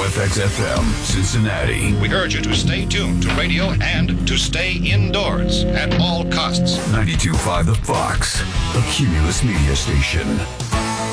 VOFX FM, Cincinnati. We urge you to stay tuned to radio and to stay indoors at all costs. 92.5 The Fox, a Cumulus media station.